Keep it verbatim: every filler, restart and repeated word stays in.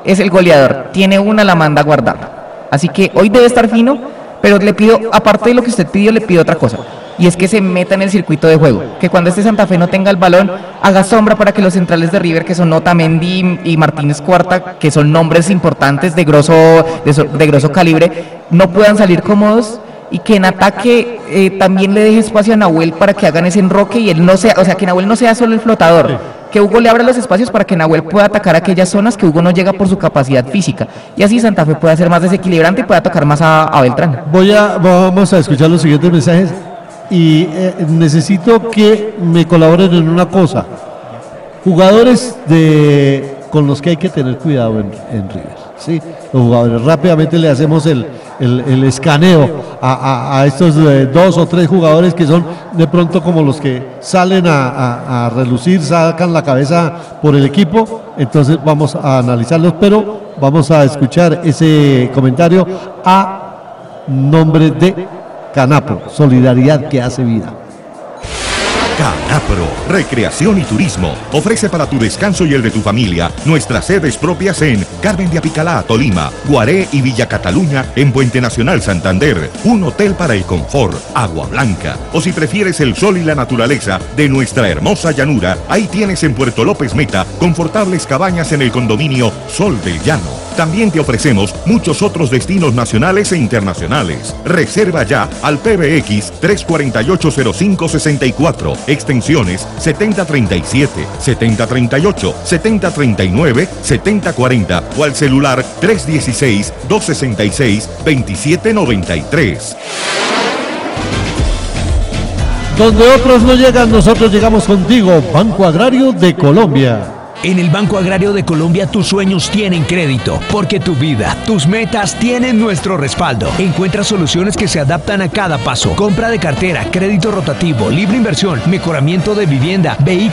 es el goleador, tiene una, la manda a guardar. Así que hoy debe estar fino, pero le pido, aparte de lo que usted pidió, le pido otra cosa. Y es que se meta en el circuito de juego, que cuando este Santa Fe no tenga el balón, haga sombra para que los centrales de River, que son Otamendi y Martínez Cuarta, que son nombres importantes de grosso, de, so, de grosso calibre, no puedan salir cómodos, y que en ataque eh, también le deje espacio a Nahuel para que hagan ese enroque y él no sea, o sea, que Nahuel no sea solo el flotador. Sí. Que Hugo le abra los espacios para que Nahuel pueda atacar aquellas zonas que Hugo no llega por su capacidad física, y así Santa Fe pueda ser más desequilibrante y pueda tocar más a, a Beltrán. Voy a, vamos a escuchar los siguientes mensajes. Y eh, necesito que me colaboren en una cosa. Jugadores de con los que hay que tener cuidado en, en River, ¿sí? Los jugadores, rápidamente le hacemos el, el, el escaneo a, a, a estos eh, dos o tres jugadores que son de pronto como los que salen a, a, a relucir, sacan la cabeza por el equipo. Entonces vamos a analizarlos, pero vamos a escuchar ese comentario a nombre de Canapro, solidaridad que hace vida. Canapro, recreación y turismo, ofrece para tu descanso y el de tu familia nuestras sedes propias en Carmen de Apicalá, Tolima, Guaré y Villa Cataluña en Puente Nacional, Santander, un hotel para el confort, Agua Blanca, o si prefieres el sol y la naturaleza de nuestra hermosa llanura, ahí tienes en Puerto López Meta confortables cabañas en el condominio Sol del Llano. También te ofrecemos muchos otros destinos nacionales e internacionales. Reserva ya al P B X tres cuatro ocho cero cinco seis cuatro, extensiones setenta treinta y siete, setenta treinta y ocho, setenta treinta y nueve, setenta cuarenta o al celular tres uno seis, dos seis seis, dos siete nueve tres. Donde otros no llegan, nosotros llegamos contigo. Banco Agrario de Colombia. En el Banco Agrario de Colombia tus sueños tienen crédito, porque tu vida, tus metas tienen nuestro respaldo. Encuentra soluciones que se adaptan a cada paso. Compra de cartera, crédito rotativo, libre inversión, mejoramiento de vivienda, vehículos.